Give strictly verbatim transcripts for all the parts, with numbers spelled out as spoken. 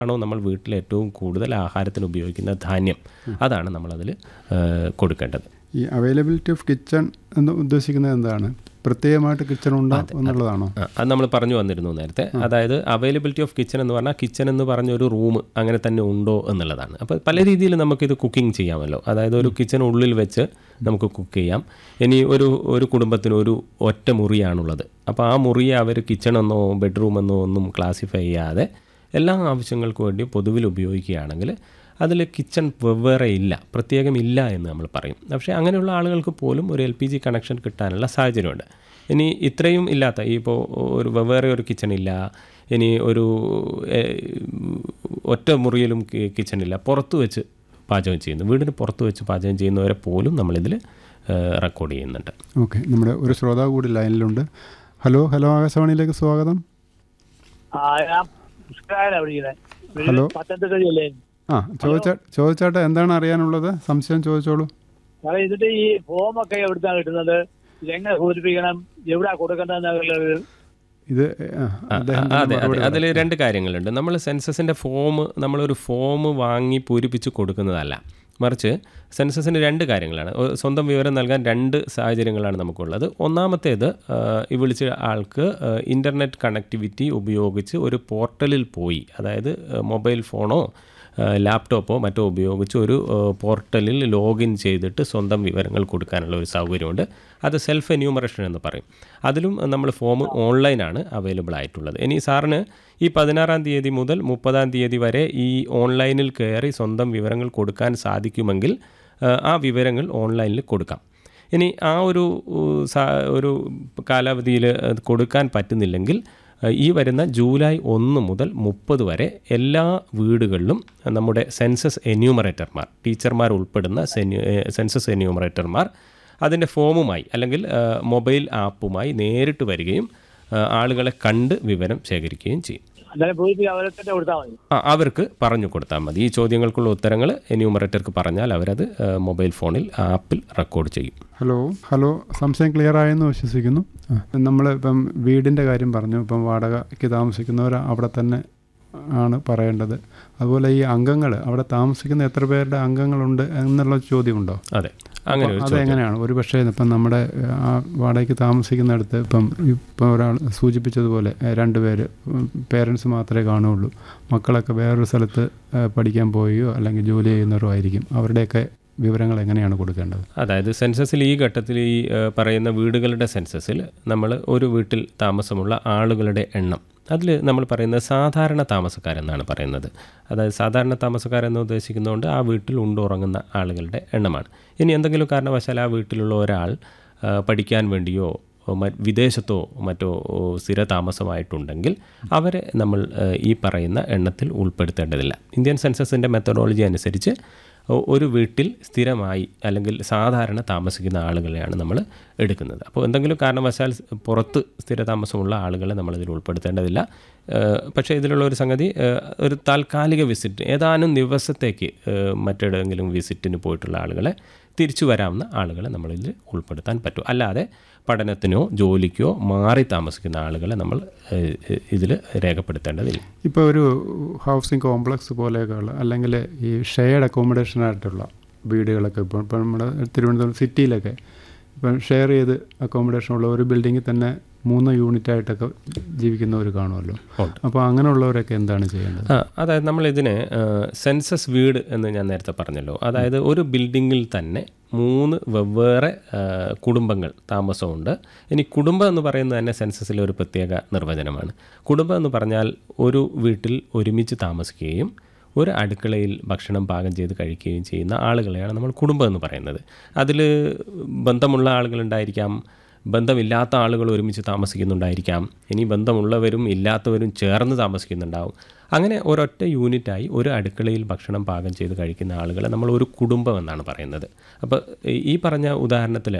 ആണോ നമ്മൾ വീട്ടിൽ ഏറ്റവും കൂടുതൽ ആഹാരത്തിന് ഉപയോഗിക്കുന്ന ധാന്യം, അതാണ് നമ്മളതിൽ കൊടുക്കേണ്ടത്. ഈ അവൈലബിലിറ്റി ഓഫ് കിച്ചൺ എന്ന് ഉദ്ദേശിക്കുന്നത് എന്താണ്? പ്രത്യേകമായിട്ട് കിച്ചൺ ഉണ്ടോ എന്നുള്ളതാണോ? അത് നമ്മൾ പറഞ്ഞു വന്നിരുന്നു നേരത്തെ. അതായത് അവൈലബിലിറ്റി ഓഫ് കിച്ചൺ എന്ന് പറഞ്ഞാൽ കിച്ചൺ എന്ന് പറഞ്ഞൊരു റൂം അങ്ങനെ തന്നെ ഉണ്ടോ എന്നുള്ളതാണ്. അപ്പോൾ പല രീതിയിൽ നമുക്കിത് കുക്കിംഗ് ചെയ്യാമല്ലോ. അതായത് ഒരു കിച്ചൺ ഉള്ളിൽ വെച്ച് നമുക്ക് കുക്ക് ചെയ്യാം. ഇനി ഒരു ഒരു കുടുംബത്തിന് ഒരു ഒറ്റ മുറിയാണുള്ളത്. അപ്പോൾ ആ മുറിയെ അവർ കിച്ചണെന്നോ ബെഡ്റൂമെന്നോ ഒന്നും ക്ലാസിഫൈ ചെയ്യാതെ എല്ലാ ആവശ്യങ്ങൾക്കും വേണ്ടി പൊതുവിൽ ഉപയോഗിക്കുകയാണെങ്കിൽ അതിൽ കിച്ചൺ വെവ്വേറെ ഇല്ല, പ്രത്യേകം ഇല്ല എന്ന് നമ്മൾ പറയും. പക്ഷേ അങ്ങനെയുള്ള ആളുകൾക്ക് പോലും ഒരു എൽ പി ജി കണക്ഷൻ കിട്ടാനുള്ള സാഹചര്യമുണ്ട്. ഇനി ഇത്രയും ഇല്ലാത്ത ഈ ഇപ്പോൾ ഒരു വെവ്വേറെ ഒരു കിച്ചൺ ഇല്ല, ഇനി ഒരു ഒറ്റ മുറിയിലും കിച്ചണില്ല, പുറത്ത് വെച്ച് പാചകം ചെയ്യുന്നു, വീടിന് പുറത്ത് വെച്ച് പാചകം ചെയ്യുന്നവരെ പോലും നമ്മളിതിൽ റെക്കോർഡ് ചെയ്യുന്നുണ്ട്. ഓക്കെ, നമ്മുടെ ഒരു ശ്രോതാവ് കൂടി ലൈനിലുണ്ട്. ഹലോ ഹലോ ആകാശവാണിയിലേക്ക് സ്വാഗതം. ഹലോ. ആ ചോദിച്ചാ ചോദിച്ചാട്ടെ എന്താണ് അറിയാനുള്ളത്? സംശയം ചോദിച്ചോളൂ. ഇതിന്റെ ഈ ഫോമൊക്കെ എവിടുന്നാണ് കിട്ടുന്നത്? ഇതെങ്ങനെ പൂരിപ്പിക്കണം? എവിടാ കൊടുക്കേണ്ടത്? ഇത് അതെ അതെ അതിൽ രണ്ട് കാര്യങ്ങളുണ്ട്. നമ്മൾ സെൻസസിൻ്റെ ഫോം നമ്മളൊരു ഫോം വാങ്ങി പൂരിപ്പിച്ച് കൊടുക്കുന്നതല്ല, മറിച്ച് സെൻസസിന് രണ്ട് കാര്യങ്ങളാണ്. സ്വന്തം വിവരം നൽകാൻ രണ്ട് സാഹചര്യങ്ങളാണ് നമുക്കുള്ളത്. ഒന്നാമത്തേത് ഈ വിളിച്ച ആൾക്ക് ഇൻ്റർനെറ്റ് കണക്ടിവിറ്റി ഉപയോഗിച്ച് ഒരു പോർട്ടലിൽ പോയി, അതായത് മൊബൈൽ ഫോണോ ലാപ്ടോപ്പോ മറ്റോ ഉപയോഗിച്ച് ഒരു പോർട്ടലിൽ ലോഗിൻ ചെയ്തിട്ട് സ്വന്തം വിവരങ്ങൾ കൊടുക്കാനുള്ള ഒരു സൗകര്യമുണ്ട്. അത് സെൽഫ് എന്യൂമറേഷൻ എന്ന് പറയും. അതിലും നമ്മൾ ഫോം ഓൺലൈനാണ് അവൈലബിൾ ആയിട്ടുള്ളത്. ഇനി സാറിന് ഈ പതിനാറാം തീയതി മുതൽ മുപ്പതാം തീയതി വരെ ഈ ഓൺലൈനിൽ കയറി സ്വന്തം വിവരങ്ങൾ കൊടുക്കാൻ സാധിക്കുമെങ്കിൽ ആ വിവരങ്ങൾ ഓൺലൈനിൽ കൊടുക്കാം. ഇനി ആ ഒരു ഒരു കാലാവധിയിൽ കൊടുക്കാൻ പറ്റുന്നില്ലെങ്കിൽ ഈ വരുന്ന ജൂലൈ ഒന്ന് മുതൽ മുപ്പത് വരെ എല്ലാ വീടുകളിലും നമ്മുടെ സെൻസസ് എന്യൂമറേറ്റർമാർ, ടീച്ചർമാർ ഉൾപ്പെടുന്ന സെൻസസ് എന്യൂമറേറ്റർമാർ അതിൻ്റെ ഫോമുമായി അല്ലെങ്കിൽ മൊബൈൽ ആപ്പുമായി നേരിട്ട് വരികയും ആളുകളെ കണ്ട് വിവരം ശേഖരിക്കുകയും ചെയ്യും. ആ അവർക്ക് പറഞ്ഞു കൊടുത്താൽ മതി. ഈ ചോദ്യങ്ങൾക്കുള്ള ഉത്തരങ്ങൾ എന്യൂമറേറ്റർക്ക് പറഞ്ഞാൽ അവരത് മൊബൈൽ ഫോണിൽ ആപ്പിൽ റെക്കോർഡ് ചെയ്യും. ഹലോ ഹലോ സംശയം ക്ലിയർ ആയെന്ന് വിശ്വസിക്കുന്നു. നമ്മൾ ഇപ്പം വീടിൻ്റെ കാര്യം പറഞ്ഞു. ഇപ്പം വാടകയ്ക്ക് താമസിക്കുന്നവർ അവിടെ തന്നെ ആണ് പറയേണ്ടത്. അതുപോലെ ഈ അംഗങ്ങൾ അവിടെ താമസിക്കുന്ന എത്ര പേരുടെ അംഗങ്ങളുണ്ട് എന്നുള്ള ചോദ്യമുണ്ടോ? അതെ, അങ്ങനെ അതെങ്ങനെയാണ്? ഒരു പക്ഷേ ഇപ്പം നമ്മുടെ ആ വാടകയ്ക്ക് താമസിക്കുന്നിടത്ത് ഇപ്പം ഇപ്പം ഒരാൾ സൂചിപ്പിച്ചതുപോലെ രണ്ടുപേര് പേരൻസ് മാത്രമേ കാണുകയുള്ളൂ, മക്കളൊക്കെ വേറൊരു സ്ഥലത്ത് പഠിക്കാൻ പോവുകയോ അല്ലെങ്കിൽ ജോലി ചെയ്യുന്നവരോ ആയിരിക്കും. അവരുടെയൊക്കെ വിവരങ്ങൾ എങ്ങനെയാണ് കൊടുക്കേണ്ടത്? അതായത് സെൻസസിൽ ഈ ഘട്ടത്തിൽ ഈ പറയുന്ന വീടുകളുടെ സെൻസസിൽ നമ്മൾ ഒരു വീട്ടിൽ താമസമുള്ള ആളുകളുടെ എണ്ണം അതിൽ നമ്മൾ പറയുന്നത് സാധാരണ താമസക്കാരെന്നാണ് പറയുന്നത്. അതായത് സാധാരണ താമസക്കാരെന്ന് ഉദ്ദേശിക്കുന്നതുകൊണ്ട് ആ വീട്ടിൽ ഉണ്ടുറങ്ങുന്ന ആളുകളുടെ എണ്ണമാണ്. ഇനി എന്തെങ്കിലും കാരണവശാൽ ആ വീട്ടിലുള്ള ഒരാൾ പഠിക്കാൻ വേണ്ടിയോ വിദേശത്തോ മറ്റോ സ്ഥിര താമസമായിട്ടുണ്ടെങ്കിൽ അവരെ നമ്മൾ ഈ പറയുന്ന എണ്ണത്തിൽ ഉൾപ്പെടുത്തേണ്ടതില്ല. ഇന്ത്യൻ സെൻസസിൻ്റെ മെത്തഡോളജി അനുസരിച്ച് ഒരു വീട്ടിൽ സ്ഥിരമായി അല്ലെങ്കിൽ സാധാരണ താമസിക്കുന്ന ആളുകളെയാണ് നമ്മൾ എടുക്കുന്നത്. അപ്പോൾ എന്തെങ്കിലും കാരണവശാൽ പുറത്ത് സ്ഥിരതാമസമുള്ള ആളുകളെ നമ്മളിതിൽ ഉൾപ്പെടുത്തേണ്ടതില്ല. പക്ഷേ ഇതിലുള്ള ഒരു സംഗതി, ഒരു താൽക്കാലിക വിസിറ്റ് ഏതാനും ദിവസത്തേക്ക് മറ്റെവിടെയെങ്കിലും വിസിറ്റിന് പോയിട്ടുള്ള ആളുകളെ തിരിച്ചു വരാവുന്ന ആളുകളെ നമ്മളിതിൽ ഉൾപ്പെടുത്താൻ പറ്റും. അല്ലാതെ പഠനത്തിനോ ജോലിക്കോ മാറി താമസിക്കുന്ന ആളുകളെ നമ്മൾ ഇതിൽ രേഖപ്പെടുത്തേണ്ടതില്ല. ഇപ്പോൾ ഒരു ഹൗസിംഗ് കോംപ്ലക്സ് പോലെയൊക്കെയുള്ള അല്ലെങ്കിൽ ഈ ഷെയർഡ് അക്കോമഡേഷനായിട്ടുള്ള വീടുകളൊക്കെ ഇപ്പോൾ ഇപ്പോൾ നമ്മുടെ തിരുവനന്തപുരം സിറ്റിയിലൊക്കെ ഇപ്പം ഷെയർ ചെയ്ത് അക്കോമഡേഷൻ ഉള്ള ഒരു ബിൽഡിങ്ങിൽ തന്നെ മൂന്ന് യൂണിറ്റായിട്ടൊക്കെ ജീവിക്കുന്നവർ കാണുമല്ലോ. അപ്പോൾ അങ്ങനെയുള്ളവരൊക്കെ എന്താണ് ചെയ്യേണ്ടത്? ആ അതായത് നമ്മളിതിന് സെൻസസ് വീട് എന്ന് ഞാൻ നേരത്തെ പറഞ്ഞല്ലോ. അതായത് ഒരു ബിൽഡിങ്ങിൽ തന്നെ മൂന്ന് വെവ്വേറെ കുടുംബങ്ങൾ താമസമുണ്ട്. ഇനി കുടുംബം എന്ന് പറയുന്നത് തന്നെ സെൻസസിലെ ഒരു പ്രത്യേക നിർവചനമാണ്. കുടുംബം എന്ന് പറഞ്ഞാൽ ഒരു വീട്ടിൽ ഒരുമിച്ച് താമസിക്കുകയും ഒരു അടുക്കളയിൽ ഭക്ഷണം പാകം ചെയ്ത് കഴിക്കുകയും ചെയ്യുന്ന ആളുകളെയാണ് നമ്മൾ കുടുംബം എന്ന് പറയുന്നത്. അതിൽ ബന്ധമുള്ള ആളുകളുണ്ടായിരിക്കാം, ബന്ധമില്ലാത്ത ആളുകൾ ഒരുമിച്ച് താമസിക്കുന്നുണ്ടായിരിക്കാം, ഇനി ബന്ധമുള്ളവരും ഇല്ലാത്തവരും ചേർന്ന് താമസിക്കുന്നുണ്ടാവും. അങ്ങനെ ഒരൊറ്റ യൂണിറ്റായി ഒരു അടുക്കളയിൽ ഭക്ഷണം പാകം ചെയ്ത് കഴിക്കുന്ന ആളുകളെ നമ്മൾ ഒരു കുടുംബം എന്നാണ് പറയുന്നത്. അപ്പോൾ ഈ പറഞ്ഞ ഉദാഹരണത്തിൽ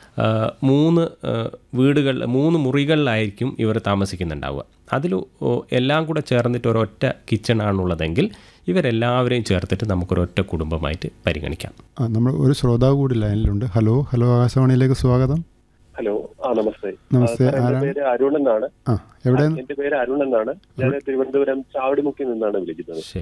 മൂന്ന് വീടുകൾ മൂന്ന് മുറികളിലായിരിക്കും ഇവർ താമസിക്കുന്നുണ്ടാവുക. അതിൽ എല്ലാം കൂടെ ചേർന്നിട്ട് ഒരൊറ്റ കിച്ചണാണുള്ളതെങ്കിൽ ഇവരെല്ലാവരെയും ചേർത്തിട്ട് നമുക്കൊരൊറ്റ കുടുംബമായിട്ട് പരിഗണിക്കാം. നമ്മൾ ഒരു ശ്രോതാവ് കൂടി ലൈനിലുണ്ട്. ഹലോ ഹലോ ആകാശവാണിയിലേക്ക് സ്വാഗതം. ഹലോ, ആ നമസ്തേ. നമസ്തേ. സാർ, എന്റെ പേര് അരുൺ എന്നാണ്. ആ, എവിടെ? എന്റെ പേര് അരുൺ എന്നാണ്. ഞാൻ തിരുവനന്തപുരം ചാവടിമുക്കിൽ നിന്നാണ് വിളിക്കുന്നത്.